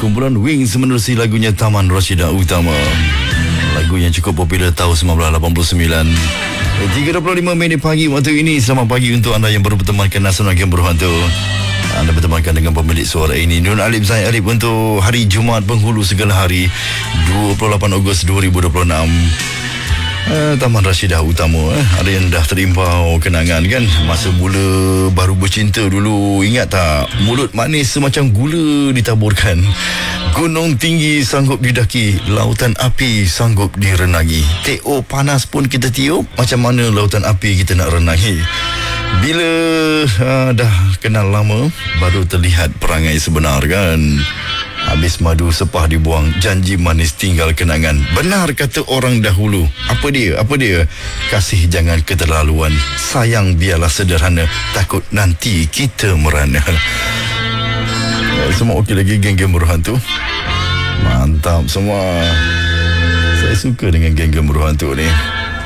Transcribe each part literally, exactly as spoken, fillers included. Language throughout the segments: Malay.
Kumpulan Wings menerusi lagunya Taman Rashidah Utama. Lagu yang cukup popular tahun sembilan belas lapan puluh sembilan. tiga dua puluh lima minit pagi waktu ini. Selamat pagi untuk anda yang baru bertemankan Nasional Game Berhantu. Anda bertemankan dengan pemilik suara ini, Nur Alif Zaid Alif, untuk hari Jumaat penghulu segala hari, dua puluh lapan Ogos dua ribu dua puluh enam. Uh, Taman Rashidah Utama, eh. Ada yang dah terimpau kenangan kan, masa mula baru bercinta dulu. Ingat tak, mulut manis semacam gula ditaburkan, gunung tinggi sanggup didaki, lautan api sanggup direnangi. T O panas pun kita tiup, macam mana lautan api kita nak renangi. Bila uh, dah kenal lama, baru terlihat perangai sebenar kan. Habis madu sepah dibuang, janji manis tinggal kenangan. Benar kata orang dahulu. Apa dia? Apa dia? Kasih jangan keterlaluan, sayang biarlah sederhana, takut nanti kita merana. Semua okey lagi geng-geng berhantu? Mantap semua. Saya suka dengan geng-geng berhantu ni.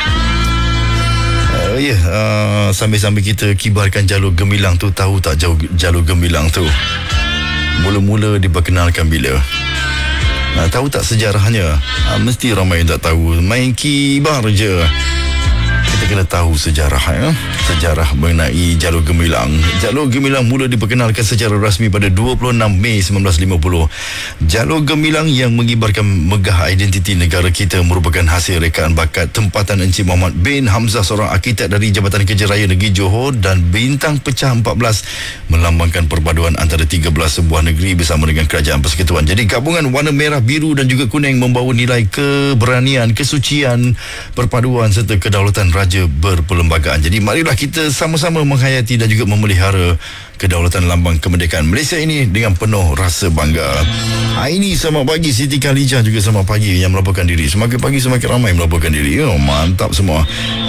Uh, ya, yeah, uh, sambil-sambil kita kibarkan jalur gemilang tu, tahu tak jauh jalur gemilang tu mula-mula diperkenalkan bila? Nah, tahu tak sejarahnya? Ha, mesti ramai yang tak tahu. Main kibar je. Kita kena tahu sejarah, ya? Sejarah mengenai jalur gemilang. Jalur gemilang mula diperkenalkan secara rasmi pada dua puluh enam Mei seribu sembilan ratus lima puluh. Jalur gemilang yang mengibarkan megah identiti negara kita merupakan hasil rekaan bakat tempatan Encik Muhammad bin Hamzah, seorang arkitek dari Jabatan Kerja Raya Negeri Johor, dan bintang pecah empat belas melambangkan perpaduan antara tiga belas sebuah negeri bersama dengan Kerajaan Persekutuan. Jadi gabungan warna merah, biru dan juga kuning membawa nilai keberanian, kesucian, perpaduan serta kedaulatan raja berperlembagaan. Jadi marilah kita sama-sama menghayati dan juga memelihara kedaulatan lambang kemerdekaan Malaysia ini dengan penuh rasa bangga. Hari ini selamat pagi Siti Khalijah, juga selamat pagi yang melaporkan diri. Semakin pagi semakin ramai melaporkan diri. Oh, mantap semua.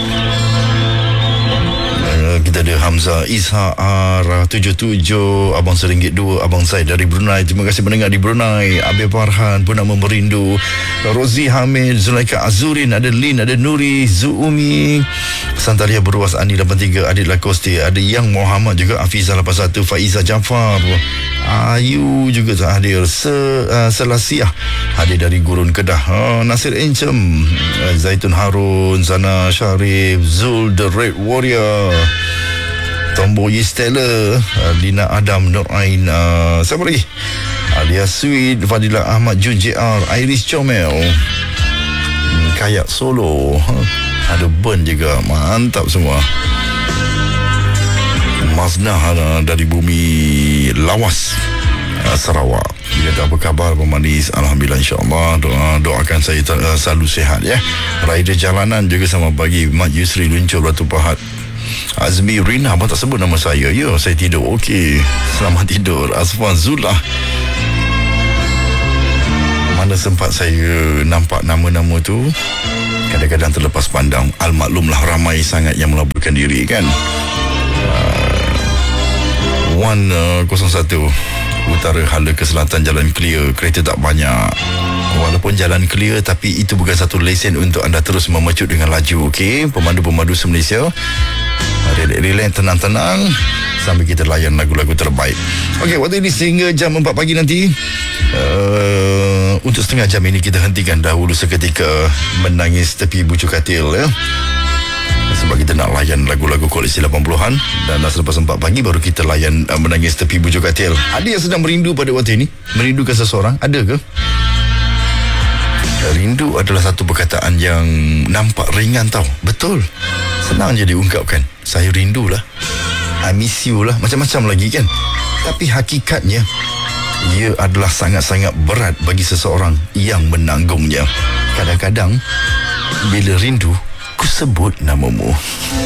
Kita ada Hamzah Isha R tujuh tujuh, Abang Seringgit dua, Abang Said dari Brunei. Terima kasih mendengar di Brunei. Abi Farhan pun nak merindu. Rozi Hamid, Zulaika Azurin, ada Lin, ada Nuri, Zuumi, Santaria Berwas, Ani lapan tiga, Adit Lakosti, ada Yang Muhammad juga, Afizah lapan satu, Faiza Jafar, Ayu juga hadir, Se, uh, Selasiah hadir dari Gurun Kedah, uh, Nasir Encem, uh, Zaitun Harun, Zana Sharif, Zul The Red Warrior, Tombo Yistela, uh, Lina Adam, Nur Ain, uh, siapa lagi? Alia Sweet, Fadilah Ahmad, Jun J R, Iris Comel, hmm, Kayak Solo, huh? Ada Ben juga, mantap semua. Maznah uh, dari bumi Lawas, uh, Sarawak. Dia kata apa khabar pemanis? Alhamdulillah, insyaAllah. Doa, doakan saya uh, selalu sihat ya. Rider jalanan juga sama pagi. Mat Yusri Luncur Batu Pahat. Azmi Rina, apa tak sebut nama saya? Ya, saya tidur. Okey, selamat tidur. Asfan Zulah. Mana sempat saya nampak nama-nama tu, kadang-kadang terlepas pandang. Al-maklumlah ramai sangat yang melaporkan diri kan. Wan uh, kosong satu Utara Hala ke Selatan, jalan clear, kereta tak banyak. Walaupun jalan clear, tapi itu bukan satu lesen untuk anda terus memecut dengan laju. Okey, pemandu-pemandu se-Malaysia, relax, tenang-tenang sambil kita layan lagu-lagu terbaik. Okey, waktu ini sehingga jam empat pagi nanti. uh, Untuk setengah jam ini kita hentikan dahulu seketika Menangis Tepi Bucu Katil, ya, sebab kita nak layan lagu-lagu koleksi lapan puluhan. Dan selepas empat pagi baru kita layan uh, Menangis Tepi Bucu Katil. Ada yang sedang merindu pada waktu ini? Merindukan seseorang? Ada ke? Rindu adalah satu perkataan yang nampak ringan tau. Betul, senang je diungkapkan. Saya rindu lah, I miss you lah, macam-macam lagi kan. Tapi hakikatnya ia adalah sangat-sangat berat bagi seseorang yang menanggungnya. Kadang-kadang bila rindu, ku sebut namamu.